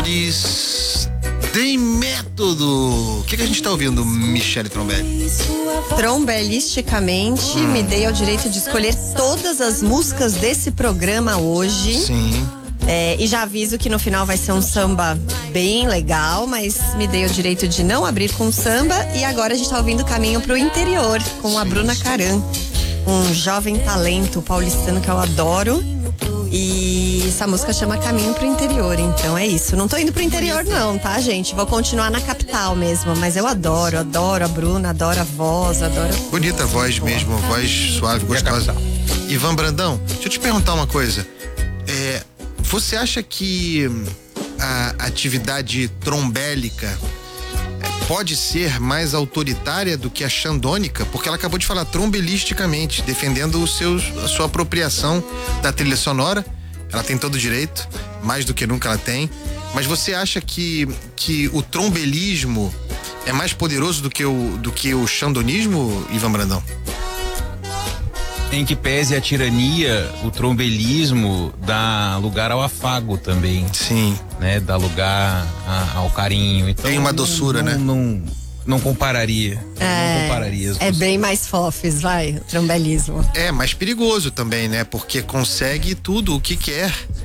Tem método. O que a gente tá ouvindo, Michele Trombelli? Trombelisticamente, me dei ao direito de escolher todas as músicas desse programa hoje. Sim. E já aviso que no final vai ser um samba bem legal, mas me dei o direito de não abrir com samba. E agora a gente tá ouvindo Caminho pro Interior, com a Bruna Caran, um jovem talento paulistano que eu adoro. E essa música chama Caminho pro Interior, então é isso. Não tô indo pro interior não, tá, gente? Vou continuar na capital mesmo, mas eu adoro a Bruna, adoro a voz, adoro... Bonita voz mesmo, voz suave, gostosa. Ivan Brandão, deixa eu te perguntar uma coisa. Você acha que a atividade trombélica pode ser mais autoritária do que a xandônica? Porque ela acabou de falar trombelisticamente, defendendo a sua apropriação da trilha sonora. Ela tem todo o direito, mais do que nunca ela tem. Mas você acha que o trombelismo é mais poderoso do que o xandonismo, Ivan Brandão? Em que pese a tirania, o trombelismo dá lugar ao afago também. Sim. Né? Dá lugar ao carinho. Então, tem uma doçura, né? Não compararia. Não compararia. É bem mais fofes, vai, o trombelismo. É mais perigoso também, né? Porque consegue tudo o que quer.